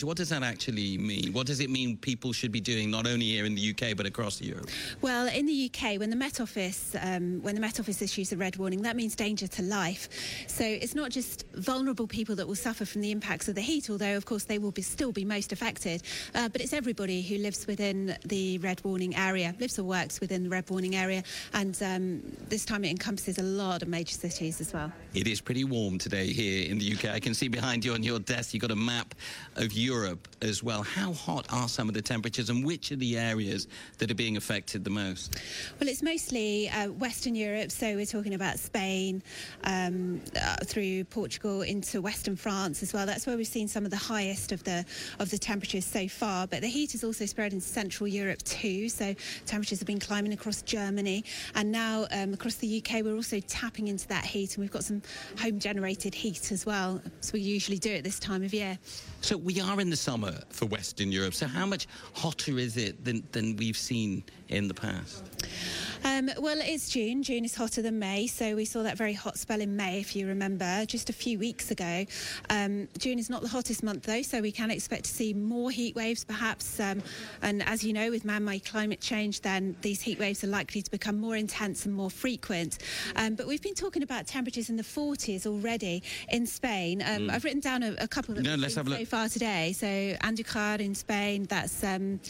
What does that actually mean? What does it mean people should be doing not only here in the UK but across Europe? Well, in the UK, when the Met Office issues a red warning, that means danger to life. So it's not just vulnerable people that will suffer from the impacts of the heat, although of course they will still be most affected. But it's everybody who lives within the red warning area, lives or works within the red warning area, and this time it encompasses a lot of major cities as well. It is pretty warm today here in the UK. I can see behind you on your desk you've got a map of Europe as well. How hot are some of the temperatures, and which are the areas that are being affected the most? Well, it's mostly Western Europe, so we're talking about Spain, through Portugal into Western France as well. That's where we've seen some of the highest of the temperatures so far. But the heat is also spread in Central Europe too, so temperatures have been climbing across Germany, and now across the UK we're also tapping into that heat, and we've got some home-generated heat as well, as we usually do at this time of year. So we are in the summer for Western Europe, so how much hotter is it than we've seen in the past? Well, it's June. June is hotter than May, so we saw that very hot spell in May, if you remember, just a few weeks ago. June is not the hottest month, though, so we can expect to see more heat waves, perhaps. And as you know, with man-made climate change, then these heat waves are likely to become more intense and more frequent. But we've been talking about temperatures in the 40s already in Spain. I've written down a couple of them so far today. So Andújar in Spain, that's been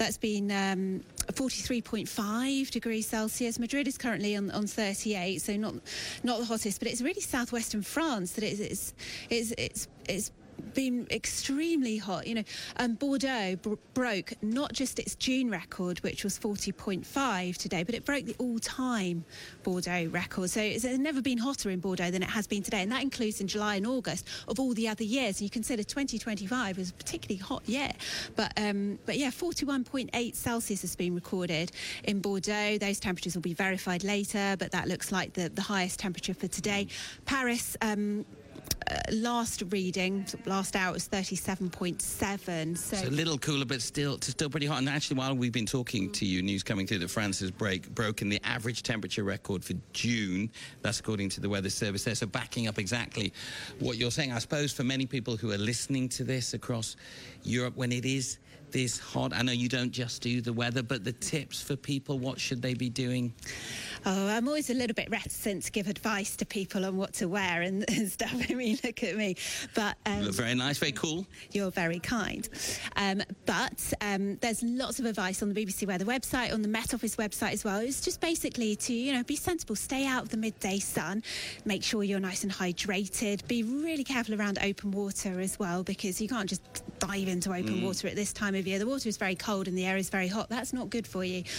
43.5 degrees Celsius. Madrid is currently on 38, so not the hottest, but it's really southwestern France that it's been extremely hot. You know, Bordeaux broke not just its June record, which was 40.5 today, but it broke the all-time Bordeaux record. So it's never been hotter in Bordeaux than it has been today, and that includes in July and August of all the other years. And you consider 2025 was a particularly hot year, but yeah, 41.8 Celsius has been recorded in Bordeaux. Those temperatures will be verified later, but that looks like the highest temperature for today. Paris, last reading, last hour, was 37.7. So a little cooler, but still pretty hot. And actually, while we've been talking to you, news coming through that France has broken the average temperature record for June. That's according to the Weather Service there. So backing up exactly what you're saying, I suppose for many people who are listening to this across Europe, when it is this hot, I know you don't just do the weather, but the tips for people, what should they be doing? Oh, I'm always a little bit reticent to give advice to people on what to wear and stuff. I mean, look at me. But you look very nice, very cool. You're very kind. But there's lots of advice on the BBC Weather website, on the Met Office website as well. It's just basically to, be sensible, stay out of the midday sun, make sure you're nice and hydrated, be really careful around open water as well, because you can't just dive into open water at this time of year. The water is very cold and the air is very hot. That's not good for you.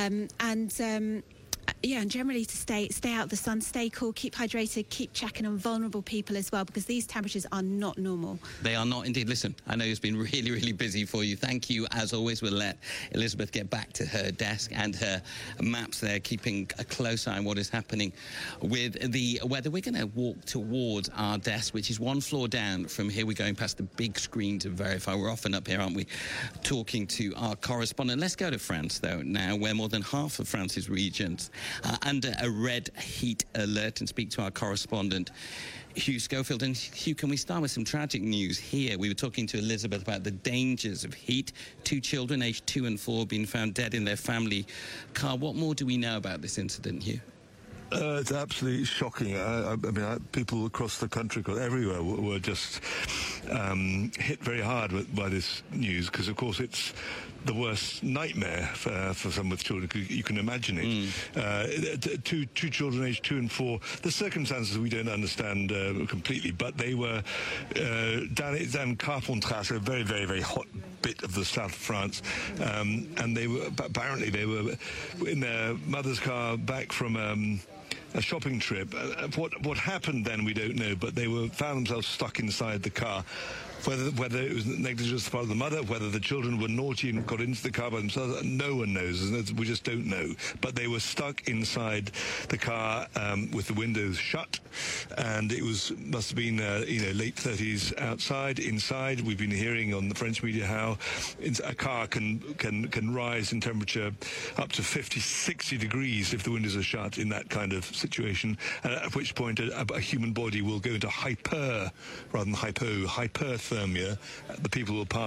And generally to stay out of the sun, stay cool, keep hydrated, keep checking on vulnerable people as well, because these temperatures are not normal. They are not indeed. Listen, I know it's been really, really busy for you. Thank you, as always. We'll let Elizabeth get back to her desk and her maps there, keeping a close eye on what is happening with the weather. We're going to walk towards our desk, which is one floor down from here. We're going past the big screen to verify. We're often up here, aren't we, talking to our correspondent. Let's go to France, though, now, where more than half of France's regions under a red heat alert, and speak to our correspondent Hugh Schofield. And Hugh, can we start with some tragic news here? We were talking to Elizabeth about the dangers of heat. 2 children aged 2 and 4 being found dead in their family car. What more do we know about this incident, Hugh? It's absolutely shocking. I mean, people across the country, everywhere, were just hit very hard by this news, because, of course, it's the worst nightmare for someone with children. You can imagine it. Two children aged 2 and 4. The circumstances we don't understand completely, but they were down Carpentras, a very, very, very hot bit of the south of France, and apparently they were in their mother's car back from a shopping trip. What happened then, we don't know, but they found themselves stuck inside the car. Whether it was negligence on the part of the mother, whether the children were naughty and got into the car by themselves, no one knows. We just don't know. But they were stuck inside the car with the windows shut, and it must have been late 30s outside. Inside, we've been hearing on the French media how a car can rise in temperature up to 50, 60 degrees if the windows are shut in that kind of situation, at which point a human body will go into hyper rather than hypothermia. hypothermia. The people will pass